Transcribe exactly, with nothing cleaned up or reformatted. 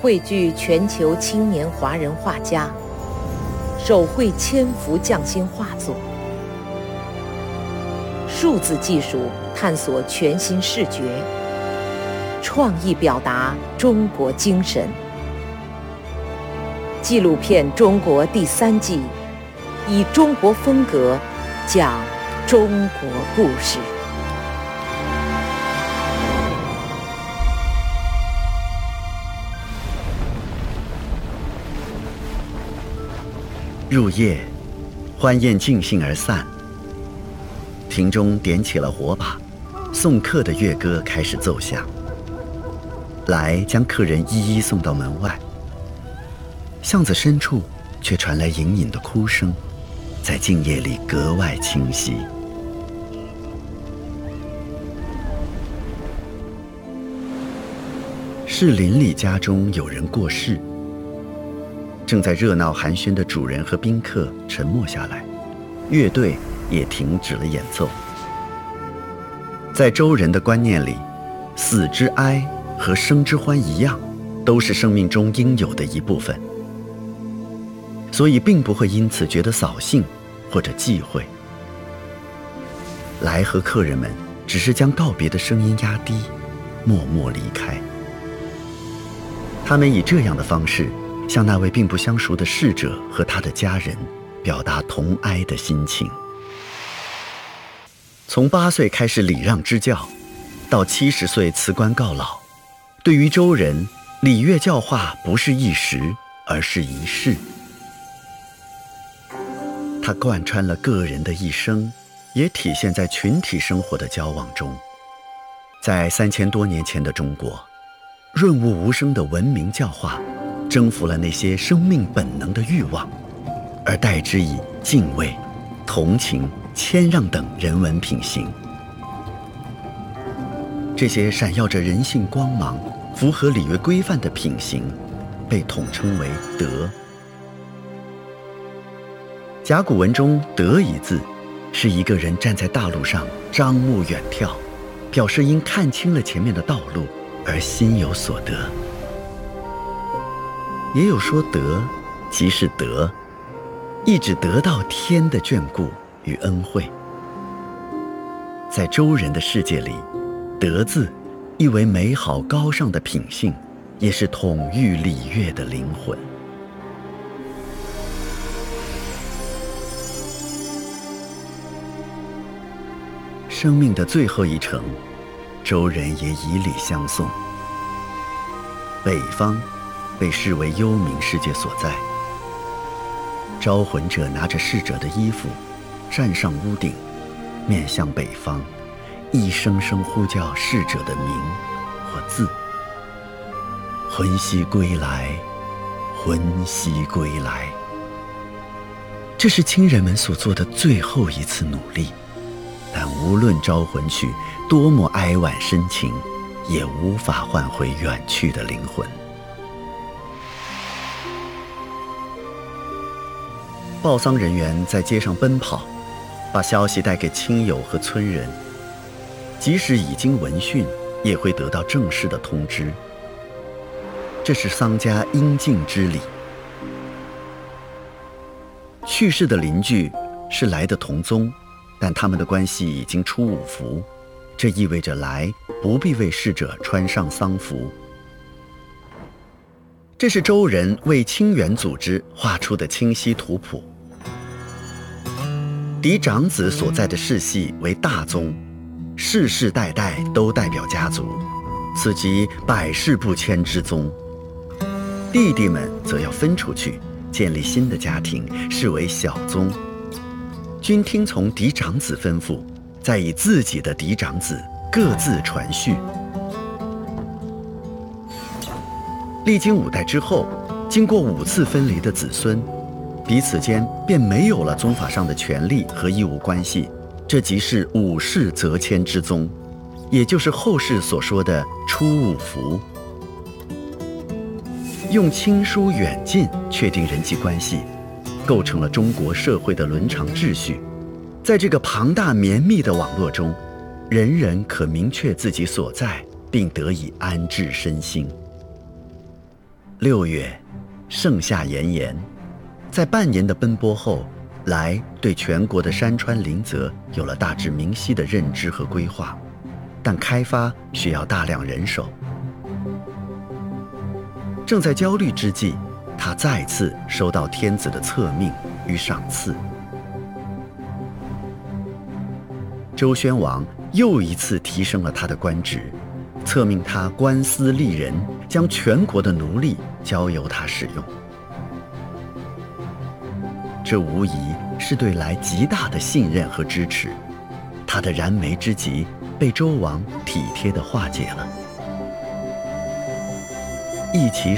汇聚全球青年华人画家，手绘千幅匠心画作。数字技术探索全新视觉，创意表达中国精神。纪录片《中国》第三季，以中国风格讲中国故事。 入夜，欢宴尽兴而散，庭中点起了火把，送客的乐歌开始奏响。来将客人一一送到门外，巷子深处却传来隐隐的哭声，在静夜里格外清晰。是邻里家中有人过世，正在热闹寒暄的主人和宾客沉默下来，乐队也停止了演奏。在周人的观念里，死之哀和生之欢一样，都是生命中应有的一部分，所以并不会因此觉得扫兴或者忌讳。来和客人们只是将告别的声音压低，默默离开。他们以这样的方式向那位并不相熟的逝者和他的家人表达同哀的心情。从八岁开始礼让支教，到七十岁辞官告老，对于周人，礼乐教化不是一时，而是一世。它贯穿了个人的一生，也体现在群体生活的交往中。在三千多年前的中国，润物无声的文明教化征服了那些生命本能的欲望，而代之以敬畏、同情、谦让等人文品行。这些闪耀着人性光芒、符合礼乐规范的品行，被统称为德。甲骨文中“德”一字，是一个人站在大路上张目远眺，表示因看清了前面的道路而心有所得。也有说德即是德，意指得到天的眷顾与恩惠。在周人的世界里，德字意为美好高尚的品性，也是统御礼乐的灵魂。生命的最后一程，周人也以礼相送。北方被视为幽冥世界所在，招魂者拿着逝者的衣服，站上屋顶，面向北方，一声声呼叫逝者的名或字。魂兮归来，魂兮归来。这是亲人们所做的最后一次努力，但无论招魂曲多么哀婉深情，也无法唤回远去的灵魂。报丧人员在街上奔跑，把消息带给亲友和村人，即使已经闻讯，也会得到正式的通知。这是丧家应尽之礼。去世的邻居是来的同宗，但他们的关系已经出五服，这意味着来不必为逝者穿上丧服。这是周人为清源组织画出的清晰图谱。嫡长子所在的世系为大宗，世世代代都代表家族，此即百世不迁之宗。弟弟们则要分出去，建立新的家庭，视为小宗，均听从嫡长子吩咐，再以自己的嫡长子各自传续。历经五代之后，经过五次分离的子孙，彼此间便没有了宗法上的权利和义务关系，这即是五世则迁之宗，也就是后世所说的出五服。用亲疏远近确定人际关系，构成了中国社会的伦常秩序。在这个庞大绵密的网络中，人人可明确自己所在，并得以安置身心。 六月，盛夏炎炎，在半年的奔波后，来对全国的山川林泽有了大致明晰的认知和规划，但开发需要大量人手。正在焦虑之际，他再次收到天子的册命与赏赐。周宣王又一次提升了他的官职，册命他官司吏人，将全国的奴隶交由他使用。这无疑是对来极大的信任和支持，他的燃眉之急被周王体贴地化解了。一齐